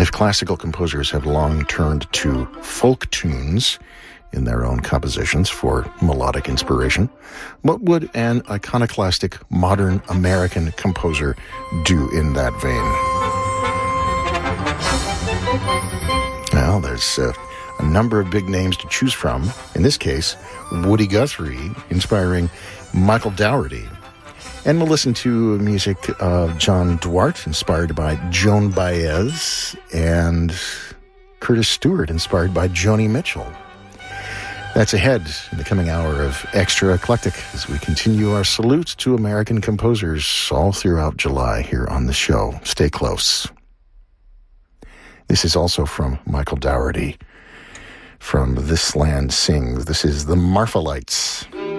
If classical composers have long turned to folk tunes in their own compositions for melodic inspiration, what would an iconoclastic modern American composer do in that vein? Well, there's a number of big names to choose from. In this case, Woody Guthrie, inspiring Michael Dougherty. And we'll listen to music of John Duarte, inspired by Joan Baez, and Curtis Stewart, inspired by Joni Mitchell. That's ahead in the coming hour of Extra Eclectic as we continue our salute to American composers all throughout July here on the show. Stay close. This is also from Michael Dougherty from This Land Sings. This is the Marfalites.